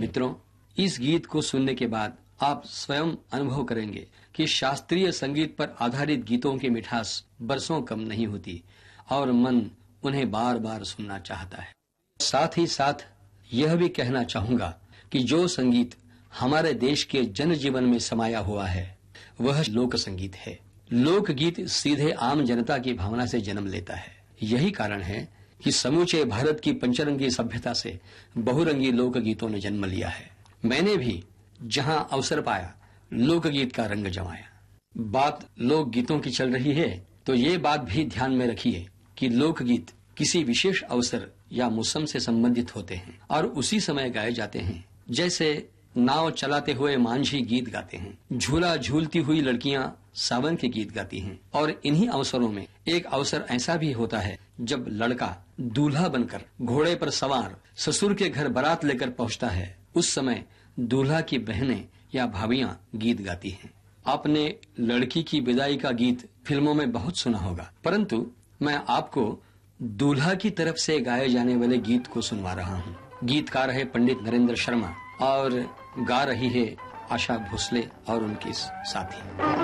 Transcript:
मित्रों, इस गीत को सुनने के बाद आप स्वयं अनुभव करेंगे कि शास्त्रीय संगीत पर आधारित गीतों की मिठास बरसों कम नहीं होती और मन उन्हें बार बार सुनना चाहता है। साथ ही साथ यह भी कहना चाहूंगा कि जो संगीत हमारे देश के जनजीवन में समाया हुआ है वह लोक संगीत है। लोकगीत सीधे आम जनता की भावना से जन्म लेता है। यही कारण है कि समूचे भारत की पंचरंगी सभ्यता से बहुरंगी लोकगीतों ने जन्म लिया है। मैंने भी जहां अवसर पाया लोकगीत का रंग जमाया। बात लोकगीतों की चल रही है तो ये बात भी ध्यान में रखिए कि लोकगीत किसी विशेष अवसर या मौसम से संबंधित होते हैं और उसी समय गाए जाते हैं। जैसे नाव चलाते हुए मांझी गीत गाते हैं, झूला झूलती हुई लड़कियां सावन के गीत गाती हैं और इन्हीं अवसरों में एक अवसर ऐसा भी होता है जब लड़का दूल्हा बनकर घोड़े पर सवार ससुर के घर बारात लेकर पहुंचता है। उस समय दूल्हा की बहनें या भाभियां गीत गाती हैं। आपने लड़की की विदाई का गीत फिल्मों में बहुत सुना होगा, परंतु मैं आपको दूल्हा की तरफ से गाए जाने वाले गीत को सुनवा रहा हूँ। गीतकार है पंडित नरेंद्र शर्मा और गा रही है आशा भोसले और उनके साथी।